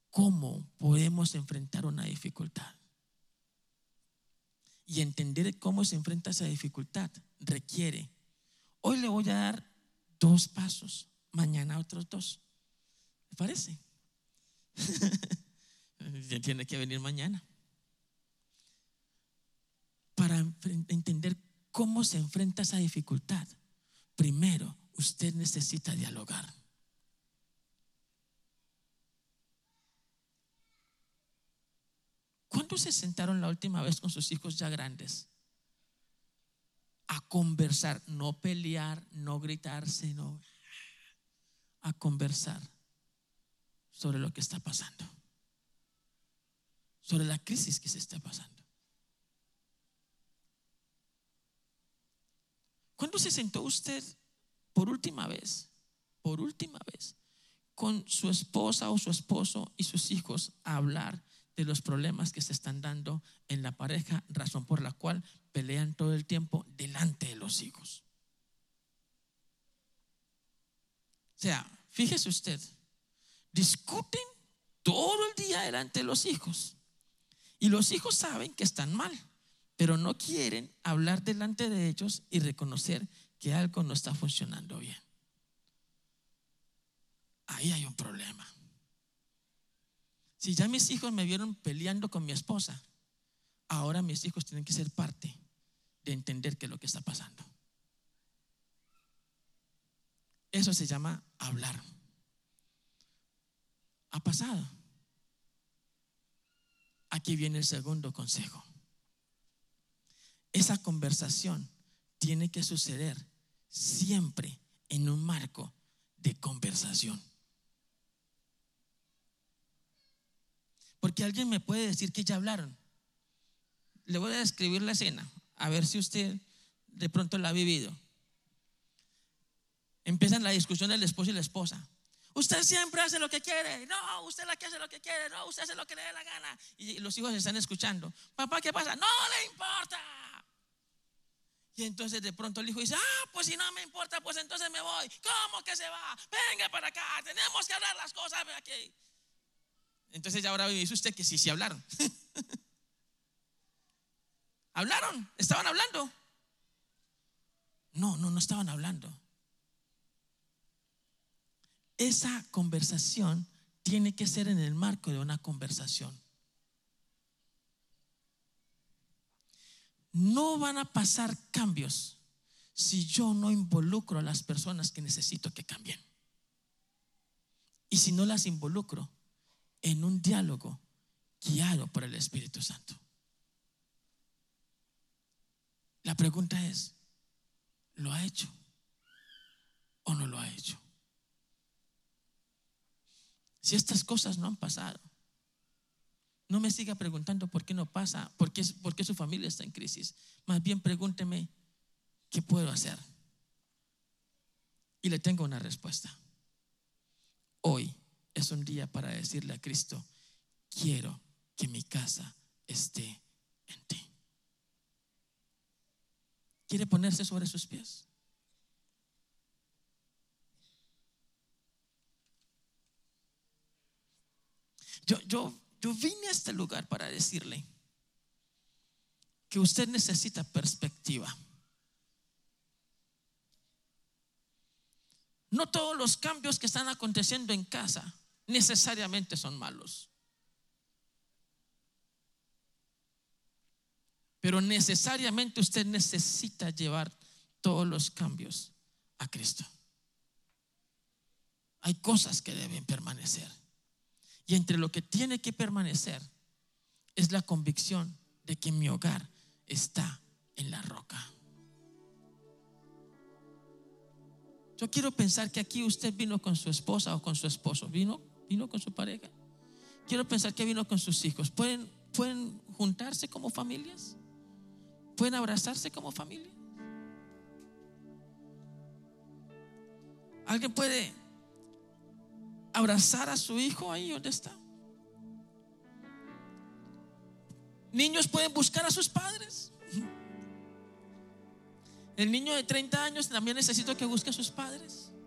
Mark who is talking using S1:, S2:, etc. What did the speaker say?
S1: cómo podemos enfrentar una dificultad. Y entender cómo se enfrenta esa dificultad requiere, hoy le voy a dar 2 pasos, mañana otros 2. ¿Me parece? Tiene que venir mañana. Para entender cómo se enfrenta esa dificultad, primero usted necesita dialogar. ¿Cuándo se sentaron la última vez con sus hijos ya grandes a conversar? No pelear, no gritarse, no, a conversar sobre lo que está pasando, sobre la crisis que se está pasando. ¿Cuándo se sentó usted por última vez con su esposa o su esposo y sus hijos a hablar de los problemas que se están dando en la pareja, razón por la cual pelean todo el tiempo delante de los hijos? O sea, fíjese usted, discuten todo el día delante de los hijos y los hijos saben que están mal, pero no quieren hablar delante de ellos y reconocer que algo no está funcionando bien. Ahí hay un problema. Si ya mis hijos me vieron peleando con mi esposa, ahora mis hijos tienen que ser parte de entender qué es lo que está pasando. Eso se llama hablar. ¿Ha pasado? Aquí viene el segundo consejo. Esa conversación tiene que suceder siempre en un marco de conversación. Porque alguien me puede decir que ya hablaron. Le voy a describir la escena, a ver si usted de pronto la ha vivido. Empiezan la discusión del esposo y la esposa. Usted siempre hace lo que quiere. No, usted es la que hace lo que quiere. No, usted hace lo que le dé la gana. Y los hijos están escuchando. Papá, ¿qué pasa? No le importa. Y entonces de pronto el hijo dice: pues si no me importa, pues entonces me voy. ¿Cómo que se va? Venga para acá, tenemos que hablar las cosas aquí. Entonces ya ahora dice usted que sí hablaron. ¿Hablaron? ¿Estaban hablando? No estaban hablando. Esa conversación tiene que ser en el marco de una conversación. No van a pasar cambios si yo no involucro a las personas que necesito que cambien. Y si no las involucro en un diálogo guiado por el Espíritu Santo. La pregunta es: ¿lo ha hecho o no lo ha hecho? Si estas cosas no han pasado, no me siga preguntando por qué no pasa, por qué su familia está en crisis. Más bien pregúnteme: ¿qué puedo hacer? Y le tengo una respuesta. Hoy es un día para decirle a Cristo: quiero que mi casa esté en ti. ¿Quiere ponerse sobre sus pies? Yo vine a este lugar para decirle que usted necesita perspectiva. No todos los cambios que están aconteciendo en casa necesariamente son malos, pero necesariamente usted necesita llevar todos los cambios a Cristo. Hay cosas que deben permanecer, y entre lo que tiene que permanecer es la convicción de que mi hogar está en la roca. Yo quiero pensar que aquí usted vino con su esposa o con su esposo, vino con su pareja. Quiero pensar que vino con sus hijos. ¿Pueden juntarse como familias? ¿Pueden abrazarse como familia? ¿Alguien puede abrazar a su hijo ahí donde está? Niños pueden buscar a sus padres. El niño de 30 años también necesita que busque a sus padres.